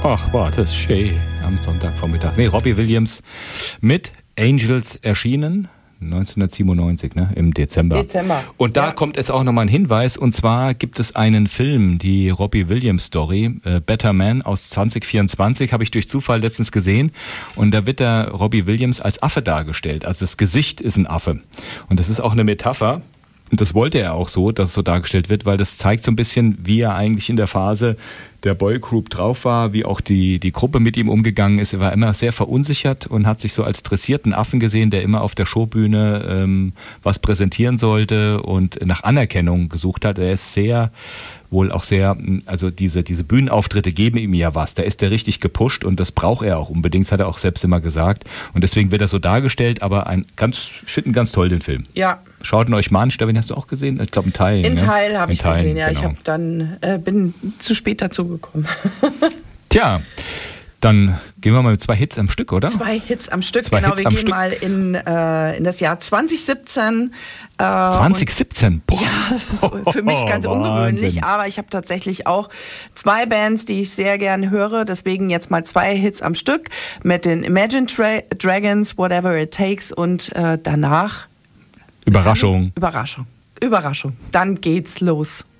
Ach, war das schön am Sonntagvormittag. Nee, Robbie Williams mit Angels erschienen. 1997, ne? Im Dezember. Und da kommt es auch nochmal ein Hinweis, und zwar gibt es einen Film, die Robbie Williams Story, Better Man aus 2024, habe ich durch Zufall letztens gesehen, und da wird der Robbie Williams als Affe dargestellt, also das Gesicht ist ein Affe. Und das ist auch eine Metapher, und das wollte er auch so, dass es so dargestellt wird, weil das zeigt so ein bisschen, wie er eigentlich in der Phase der Boygroup drauf war, wie auch die Gruppe mit ihm umgegangen ist. Er war immer sehr verunsichert und hat sich so als dressierten Affen gesehen, der immer auf der Showbühne was präsentieren sollte und nach Anerkennung gesucht hat. Er ist also diese Bühnenauftritte geben ihm ja was. Da ist er richtig gepusht und das braucht er auch unbedingt, das hat er auch selbst immer gesagt. Und deswegen wird er so dargestellt, aber ich finde ihn ganz toll, den Film. Ja. Schaut ihn euch mal an. Stefan, hast du auch gesehen? Ich glaube, einen Teil. In Teil habe ich gesehen, ja. Genau. Ich bin zu spät dazu gekommen. Tja, dann gehen wir mal mit 2 Hits am Stück, oder? 2 Hits am Stück, genau. Wir gehen mal in das Jahr 2017. 2017? Boah. Ja, das ist für mich ganz ungewöhnlich, Wahnsinn. aber ich habe tatsächlich auch 2 Bands, die ich sehr gern höre. Deswegen jetzt mal 2 Hits am Stück mit den Imagine Dragons, Whatever It Takes, und danach Überraschung. Überraschung. Dann geht's los.